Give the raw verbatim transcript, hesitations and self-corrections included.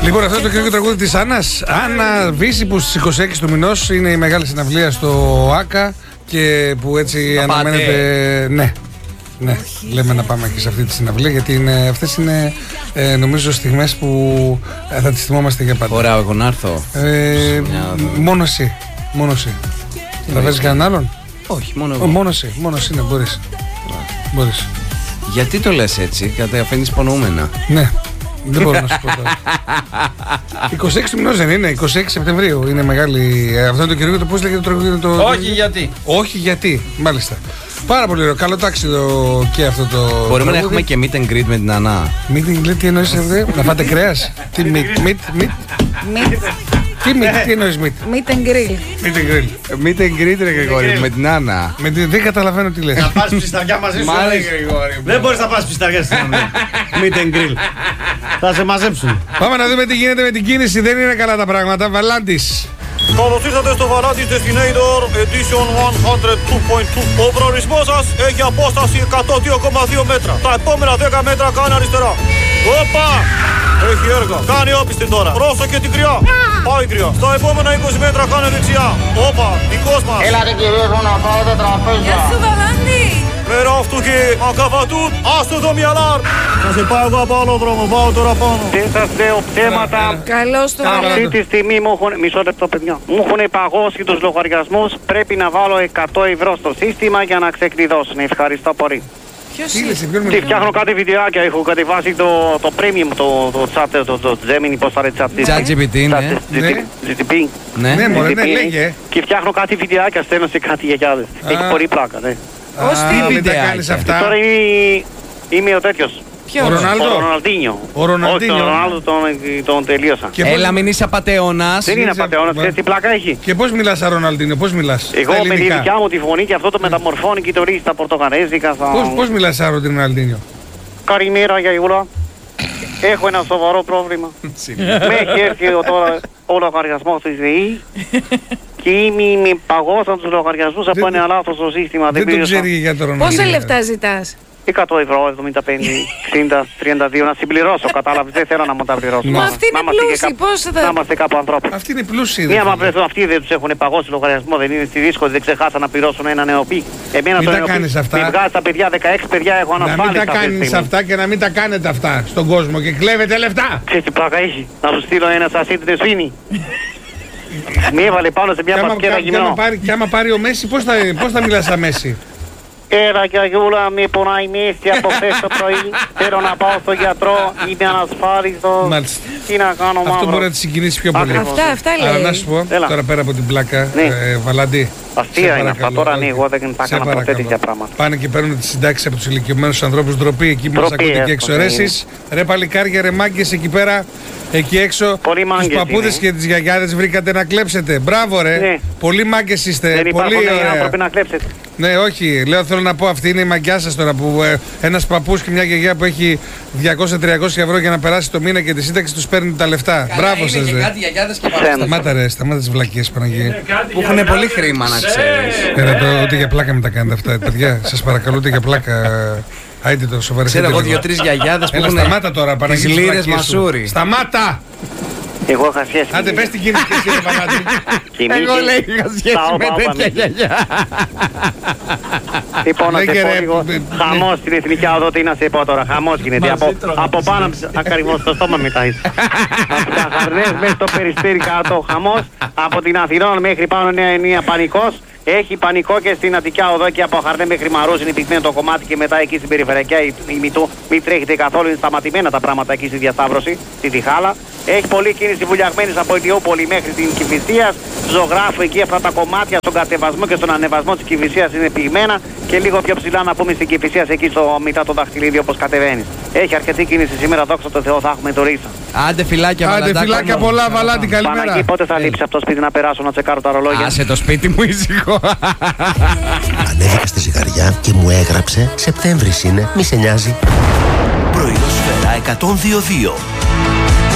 Λοιπόν, αυτό είναι το καινούργιο τραγούδι της Άννας. Άννα Βύση, που στις είκοσι έξι του μηνός είναι η μεγάλη συναυλία στο ΆΚΑ και που έτσι αναμένεται. Ναι, ναι, λέμε να πάμε και σε αυτή τη συναυλία, γιατί είναι, αυτές είναι ε, νομίζω στιγμές που ε, θα τις θυμόμαστε για πάντα. Ωραία, εγώ να έρθω. Ε, μόνο εσύ. Μόνο εσύ. Θα βάζεις κανέναν άλλον? Όχι, μόνο εγώ. Ο, μόνο εσύ, μόνο εσύ, ναι, μπορείς. Μπορείς. Γιατί το λες έτσι, καταφαίνεις υπονοούμενα? Ναι, δεν μπορώ να σου πω τώρα. είκοσι έξι του μηνός δεν είναι, είκοσι έξι Σεπτεμβρίου είναι μεγάλη. Αυτό είναι το καινούργιο, το πώς λέγεται το τραγούδι? Το... Όχι γιατί. Όχι γιατί, μάλιστα. Πάρα πολύ ωραίο, καλό τάξιδο και αυτό το. Μπορούμε τραγούδι. Να έχουμε και meet and greet με την Ανά. Meet and greet, τι εννοείς αυτό? Να φάτε κρέας? Τι meet, meet, meet. Τι meet, τι εννοείς meet? Meet and grill. Meet and grill. Meet and greet, ρε Γρηγόρη, με την Άννα. Με την... Δεν καταλαβαίνω τι λες. Να πας πισταριά μαζί σου, ρε Γρηγόρη. Δεν μπορείς να πας πισταριά στην Άννα. Meet and grill. Θα σε μαζέψουν. Πάμε να δούμε τι γίνεται με την κίνηση. Δεν είναι καλά τα πράγματα. Βαλάντης. Καλώς ήρθατε στο Valantis Destinator Edition εκατόν δύο κόμμα δύο. Ο προορισμός σας έχει απόσταση εκατόν δύο κόμμα δύο μέτρα. Τα επόμενα δέκα μέτρα κάνει αριστερά. Όπα! Έχει έργα. Κάνει όπιστη τώρα. Πρόσεχε την κρυά. Πάει κρυά. Στα επόμενα είκοσι μέτρα κάνει δεξιά. Όπα! Δικός μας. Έλατε κυρίες μου να πάτε τραπέζια. Γεια σου Βαλάντη. Πέρα αυτού και ακαβατούν. Άστο το μυαλάρ. Θα σε πάω εγώ από άλλο δρόμο. Πάω τώρα πάνω. Τι σας λέω ψέματα. Καλώς το Αυτή Βαλάντη. τη στιγμή μου έχουν, μισό λεπτό παιδιά, μου έχουν παγώσει τους λογαριασμούς. Πρέπει να βάλω εκατό ευρώ στο σύστημα για να ξεκλειδώσουν. Ευχαριστώ πολύ. Ποιος Τι είναι? λες, ποιον Τι μιλάμε? φτιάχνω κάτι βιντεάκια, έχω κατεβάσει το, το premium, το, το chat, το, το Gemini, πώς θα λέει chat. ChatGPT, ναι. τζι τι πι. Ναι. Ναι, μωρέ, ναι, τζι τι πι. λέγε. Και φτιάχνω κάτι βιντεάκια, στέλνω σε κάτι γιαγιάδες. Έχει πολύ πλάκα, ναι. Ως τι Α, μην τα βιντεάκια. κάνεις αυτά. Τώρα είμαι, είμαι ο τέτοιος. Ποιος? Ο Ρονάλντο. Ο Ροναλντίνιο. Ο Ροναλντίνιο. Όχι, τον Ρονάλντο τον, τον τελείωσα. Και πώς- Έλα, μην είσαι απατεώνας. Δεν είναι Συνήθιζε- απατεώνας, Μα- ξέρεις τι πλάκα έχει. Και πώς μιλάς σαν Ροναλντίνο, πώς μιλάς? Εγώ στα με τη ελληνικά? δικιά μου τη φωνή και αυτό το μεταμορφώνει και το ρίχνει στα πορτογαλέζικα. Στα... Πώς, πώς μιλάς σαν Ροναλντίνο? Καλημέρα Γιαγιούλα. Έχω ένα σοβαρό πρόβλημα. Με έχει έρθει εδώ τώρα ο λογαριασμός της ΔΕΗ και είμαι, με παγώσαν τους λογαριασμούς από Δεν- ένα λάθος στο σύστημα. Δεν το πήρωσα. ξέρει για τον Ροναλντίνο. Πόσα λεφτά ζητάς? εκατό ευρώ, εβδομήντα πέντε, εξήντα, τριάντα δύο να συμπληρώσω. Κατάλαβες, δεν θέλω να μου τα πληρώσω. Μα Μα αυτή είναι Να είμαστε και πλούσιοι, κάπου- πώς Να θα... είμαστε κάπου ανθρώποι. Αυτή είναι πλούσιοι. Μία δεν μα φίλε. βρεθούν αυτοί δεν τους έχουν παγώσει λογαριασμό, δεν είναι στη δύσκολη, δεν ξεχάσαν να πληρώσουν ένα νεοπή. Εμένα Μην το τα νεοπή, κάνεις αυτά. μην βγάζει τα παιδιά, δεκαέξι παιδιά έχω Να μην ανασφάλιστα τα αυτή τη κάνεις στιγμή. αυτά και να μην τα κάνετε αυτά στον κόσμο και κλέβετε λεφτά. Ξέρεις τι πλάκα έχει, να σου στείλω ένα σασί την σφήνη. Με έβαλε πάνω σε μια Και άμα, πασκέτα και άμα γυμνό. πάρει, και άμα πάρει ο Μέση, πώς θα, πώς θα μιλάς σαν Μέση? Έλα Γιαγιούλα, με πονάει η μέση από χθες το πρωί. Θέλω να πάω στο γιατρό, είμαι ανασφάλιστος. Μάλιστα. Τι να κάνω Αυτό μαύρο. μπορεί να τη συγκινήσει πιο πολύ. Ακριβώς. Αυτά, αυτά Αλλά να λέει. σου πω, Έλα. τώρα πέρα από την πλάκα, Ναι. ε, Βαλάντη. Αστεία σε είναι παρακαλώ, αυτά, τώρα ναι, όχι. εγώ δεν θα Σε έκανα ποτέ παρακαλώ. τέτοια πράγματα. Πάνε και παίρνουν τις συντάξεις από τους ηλικιωμένους ανθρώπους, ντροπή εκεί που μας Ντροπή, ακούτε και εύκολα, εξορέσεις. Ρε παλικάρια, ρε μάγκες εκεί πέρα, εκεί έξω. Πολλοί Τους μάγκες παππούδες είναι. και τις γιαγιάδες βρήκατε να κλέψετε. Μπράβο ρε. Ναι. Πολλοί μάγκες είστε. Δεν Ε, Πολύ υπάρχουν νέοι ωραία. άνθρωποι να κλέψετε. Ναι, όχι. Λέω, θέλω να πω, αυτή είναι η μαγκιά σας τώρα που ε, ένας παππούς και μια γιαγιά που έχει διακόσια με τριακόσια ευρώ για να περάσει το μήνα και τη σύνταξη τους παίρνει τα λεφτά. Μπράβο σας, ρε. γιαγιάδες και Ψέματα. Σταμάτα ρε, σταμάτα τις βλακίες Παναγία. που έχουν πολύ χρήμα, να ξέρεις. Έλα, το, ούτε για πλάκα μην τα κάνετε αυτά, παιδιά. Σας παρακαλώ, ούτε για πλάκα. Άιντε το σοβαρευτείτε. Ξέρω εγώ λίγο. δύο-τρεις γιαγιάδες που Έλα, έχουν σταμάτα τώρα, Παναγία. τις τις λίρες βλακίες σου. μασούρι. Σταμάτα! Εγώ είχα σχέση. Άντε, πες την κίνηση και εσύ, ρε Παναγία. Εγώ λέει είχα σχέση Τα όπα, με όπα, τέτοια μη. γιαγιά. Λοιπόν, να σε Λέγε, πω ρε, λίγο. ναι. Χαμός στην εθνική οδό, τι να σε πω τώρα. Χαμός γίνεται. Από, από πάνω ακριβώς στο στόμα μετά είσαι. Από τα Χαρνές μέχρι το Περιστέρι κάτω. Χαμός. Από την Αθηνών μέχρι πάνω είναι είναι πανικός. Έχει πανικό και στην Αττικιά οδό και από Χαρνέ μέχρι Μαρούς είναι πυκνό το κομμάτι και μετά εκεί στην περιφερειακιά η, η Μητού. Μην τρέχετε καθόλου, είναι σταματημένα τα πράγματα εκεί στη διασταύρωση, στη Διχάλα. Έχει πολλή κίνηση βουλιαγμένη από Ηλιούπολη μέχρι την Κηφισίας. Ζωγράφου εκεί αυτά τα κομμάτια στον κατεβασμό και στον ανεβασμό της Κηφισίας είναι πυγμένα και λίγο πιο ψηλά να πούμε στην Κηφισίας εκεί στο μετά το δαχτυλίδι όπως κατεβαίνει. Έχει αρκετή κίνηση σήμερα, δόξα τω Θεώ, θα έχουμε το ρίσα. Άντε φυλάκια, Άντε, Βαλαντάκο φυλάκια μου. πολλά, Βαλάντη, Παναγί, καλημέρα. πότε θα λείψει από το σπίτι να περάσω να τσεκάρω τα ρολόγια. Άσε το σπίτι μου ήσυχο. Ανέβηκα στη ζυγαριά και μου έγραψε Σεπτέμβρης είναι, μη σε νοιάζει. Πρωινό σφαίρα εκατόν δύο δύο.